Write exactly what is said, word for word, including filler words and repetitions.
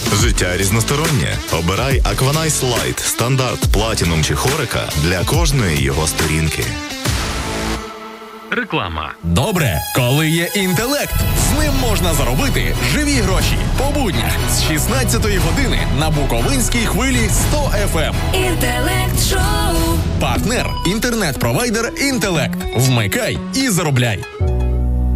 Життя різностороннє. Обирай Aquanice Light, стандарт, платінум чи хорика для кожної його сторінки. Реклама. Добре, коли є інтелект. З ним можна заробити живі гроші. По буднях з шістнадцятої години на Буковинській хвилі сто еф ем. Інтелект-шоу. Партнер – інтернет-провайдер «Інтелект». Вмикай і заробляй.